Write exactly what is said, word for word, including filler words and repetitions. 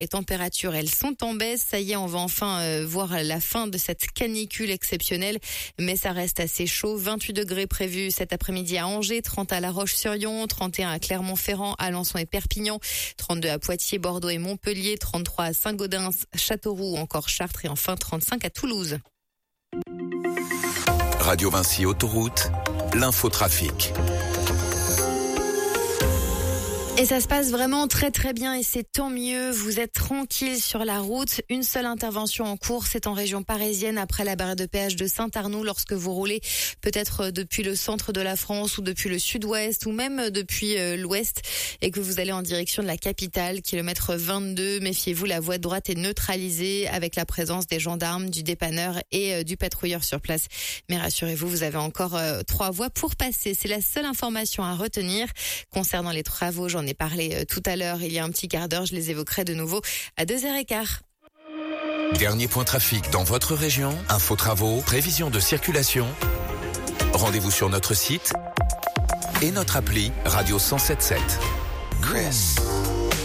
Les températures, elles sont en baisse. Ça y est, on va enfin euh, voir la fin de cette canicule exceptionnelle. Mais ça reste assez chaud. vingt-huit degrés prévus cet après-midi à Angers, trente à La Roche-sur-Yon, trente et un à Clermont-Ferrand, Alençon et Perpignan, trente-deux à Poitiers, Bordeaux et Montpellier, trente-trois à Saint-Gaudens, Châteauroux ou encore Chartres et enfin trente-cinq à Toulouse. Radio Vinci Autoroute, l'infotrafic. Et ça se passe vraiment très très bien et c'est tant mieux. Vous êtes tranquille sur la route. Une seule intervention en cours, c'est en région parisienne après la barrière de péage de Saint-Arnoux lorsque vous roulez peut-être depuis le centre de la France ou depuis le sud-ouest ou même depuis l'ouest et que vous allez en direction de la capitale, kilomètre vingt-deux. Méfiez-vous, la voie de droite est neutralisée avec la présence des gendarmes, du dépanneur et du patrouilleur sur place. Mais rassurez-vous, vous avez encore euh, trois voies pour passer. C'est la seule information à retenir. Concernant les travaux, j'en ai parlé tout à l'heure, il y a un petit quart d'heure, je les évoquerai de nouveau à deux heures quinze. Dernier point trafic dans votre région, info travaux, prévision de circulation. Rendez-vous sur notre site et notre appli Radio cent sept sept. Chris.